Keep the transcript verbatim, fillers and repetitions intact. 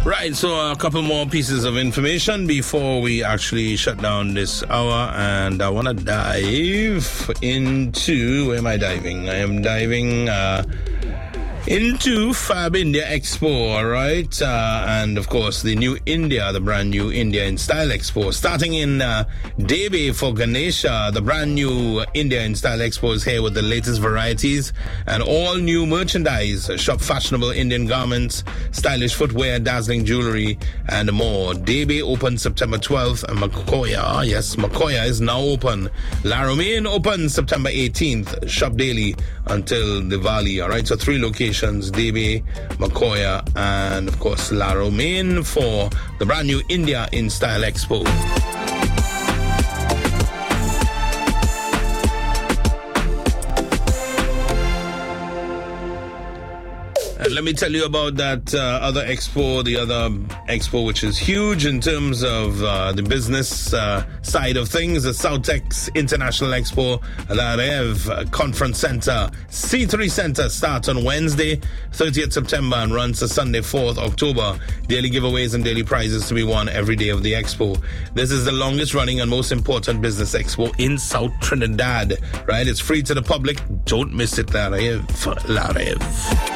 Right, so a couple more pieces of information before we actually shut down this hour, and I want to dive into, where am I diving? I am diving uh, into Fab India Expo, all right? Uh, and, of course, the new India, the brand new India in Style Expo. Starting in uh, Debe for Ganesha, the brand new India in Style Expo is here with the latest varieties and all new merchandise. Shop fashionable Indian garments, stylish footwear, dazzling jewelry, and more. Debe opens September twelfth, and Makoya, yes, Makoya is now open. La Romaine opens September eighteenth. Shop daily until Diwali, all right? So three locations. Debe, Makoya, and of course La Romaine for the brand new India in Style Expo. And let me tell you about that uh, other expo, the other expo which is huge in terms of uh, the business uh, side of things, the Southex International Expo, La Rev Conference Center, C three Center starts on Wednesday, thirtieth September and runs to Sunday, fourth October. Daily giveaways and daily prizes to be won every day of the expo. This is the longest running and most important business expo in South Trinidad, right? It's free to the public. Don't miss it, La Rev. La Rev.